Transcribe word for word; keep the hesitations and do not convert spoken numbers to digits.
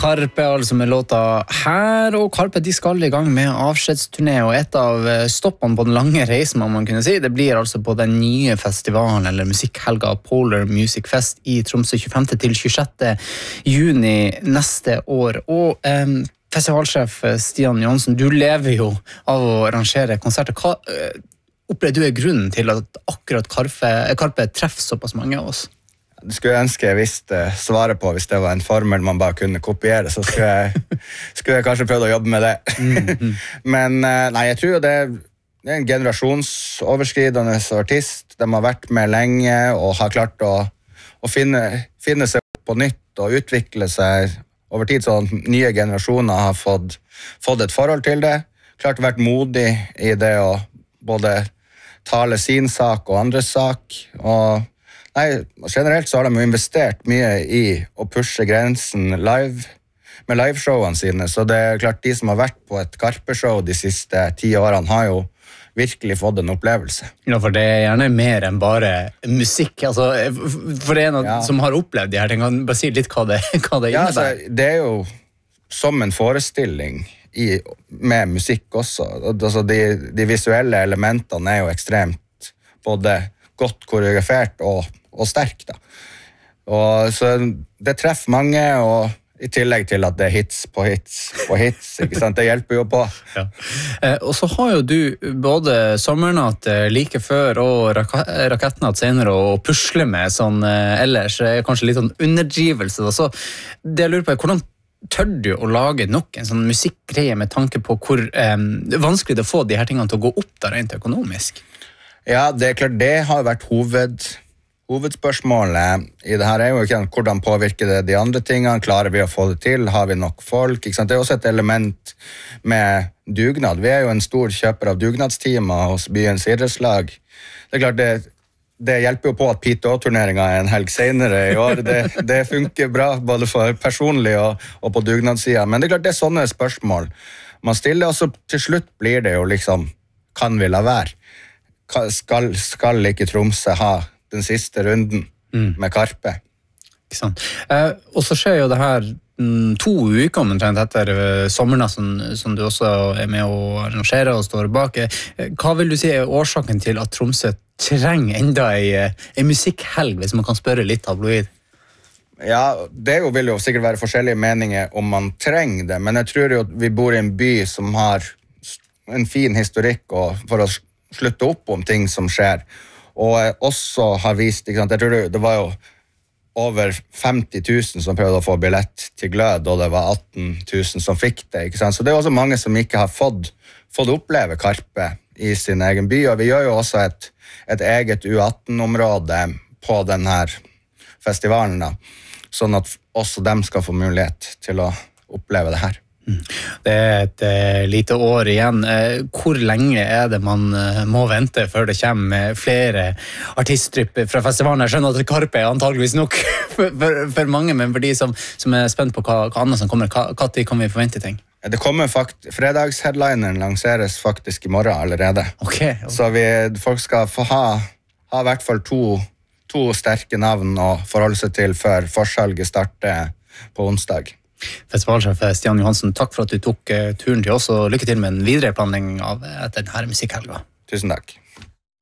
Karpe, altså med låta her, og Karpe de skal i gang med avskjedsturné, og et av stoppene på den lange reisen, må man kunne si, det blir altså på den nye festivalen, eller musikkhelga Polar Music Fest i Tromsø tjuefemte til tjuesjette juni neste år. Og eh, festivalsjef Stian Johansen, du lever jo av å arrangere konserter. Hva eh, opplevde du er grunnen til at akkurat Karpe, Karpe treffer såpass mange av oss? Det skulle jeg ønske jeg visste svaret på hvis det var en formel man bare kunne kopiere, så skulle jeg, skulle jeg kanskje prøvd å jobbe med det. Mm-hmm. Men nei, jeg tror det er, det er en generasjonsoverskridende artist. De har vært med lenge og har klart å, å finne, finne seg opp på nytt og utvikle seg over tid, så nye generasjoner har fått, fått et forhold til det. Klart vært modig i det å både tale sin sak og andres sak, og nei, generelt så har de jo investert mye i å pushe grensen live, med liveshowene sine, så det er klart de som har vært på et Karpe-show de siste ti årene har jo virkelig fått en opplevelse. Ja, for det er gjerne mer enn bare musikk, altså, for en ja. som har opplevd de her tingene, bare si litt hva det, hva det ja, innebærer. Altså, det er jo som en forestilling i, med musikk også, altså de, de visuelle elementene er jo ekstremt både godt koreografert og og sterk da. Og så det treffer mange, og i tillegg til at det er hits på hits på hits, ikke sant? Det hjelper jo på. Ja. Eh, og så har jo du både sommernatt like før og rak rakettnatt senere å pusle med sånn eh, ellers, kanskje litt sånn underdrivelse. Da. Så det jeg lurer på er, hvordan tør du å lage nok en sånn musikkgreie med tanke på hvor eh, vanskelig det er å få de her tingene til å gå opp da rent økonomisk? Ja, det er klart, det har vært hoved Hovedspørsmålet i det her er jo ikke hvordan påvirker det de andre tingene, klarer vi å få det til, har vi nok folk, ikke sant? Det er også et element med dugnad. Vi er jo en stor kjøper av dugnadstimer hos byens idrettslag. Det er klart, det, det hjelper jo på at P T O-turneringen er en helg senere i år. Det, det funker bra, både for personlig og, og på dugnadssiden. Men det er klart, det er sånne spørsmål man stiller, og så til slutt blir det jo liksom, kan vi la være? Skal, skal ikke Tromsø ha den siste runden mm. med Karpe. Ikke sant. Eh, og så skjer jo det her mm, to uker omtrent etter uh, sommernatt som, som du også er med å arrangere og står bak. Eh, hva vil du si er årsaken til at Tromsø trenger enda en, en musikkhelg, hvis man kan spørre litt tabloid? Ja, det jo vil jo sikkert være forskjellige meninger om man trenger det, men jeg tror jo at vi bor i en by som har en fin historikk og for å slutte opp om ting som skjer. Og også har vist, ikke sant, jeg tror det, det var jo over femti tusen som prøvde å få billett til Glød, og det var atten tusen som fikk det, ikke sant? Så det er også mange som ikke har fått, fått oppleve Karpe i sin egen by, og vi gjør jo også et, et eget U atten-område på denne festivalen, da, sånn at også dem skal få mulighet til å oppleve det her. Det er et uh, lite år igjen. Uh, hvor lenge er det man uh, må vente før det kommer flere artistdrypp fra festivalen? Jeg skjønner at Karpe er antageligvis nok for, for, for mange, men for de som, som er spent på hva, hva annet som kommer, hva, hva tid kan vi forvente ting? Det kommer fakt fredagsheadlineren lanseres faktisk i morgen allerede. Okay, okay. Så vi, folk skal få ha, ha i hvert fall to, to sterke navn å forholde seg til før forsalget starter på onsdag. Festivalsjef Stian Johansen, takk for at du tok turen til oss, og lykke til med en videre planlegging av denne musikkhelga. Tusen takk.